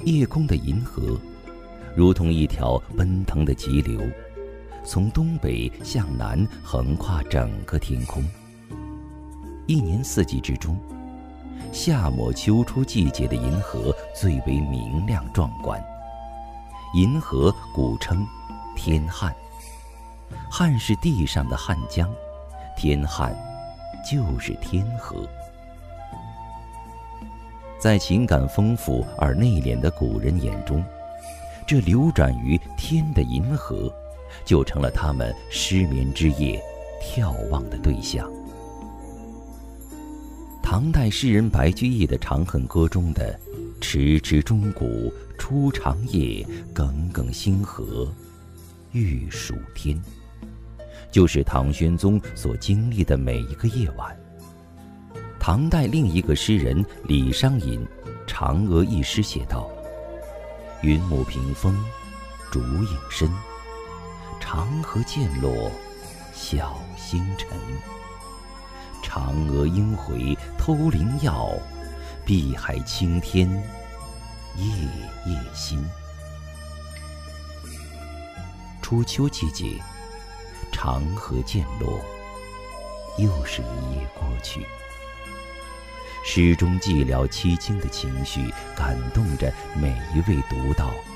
夜空的银河，如同一条奔腾的急流，从东北向南横跨整个天空。一年四季之中，夏末秋初季节的银河最为明亮壮观。银河古称天汉，汉是地上的汉江，天汉就是天河。在情感丰富而内敛的古人眼中，这流转于天的银河就成了他们失眠之夜眺望的对象。唐代诗人白居易的《长恨歌》中的迟迟钟鼓初长夜，耿耿星河欲曙天，就是唐玄宗所经历的每一个夜晚。唐代另一个诗人李商隐《嫦娥》一诗写道：云母屏风烛影深，长河渐落晓星沉。嫦娥应回偷灵药，碧海青天夜夜心。初秋季节，长河渐落，又是一夜过去。诗中寂寥凄清的情绪，感动着每一位读到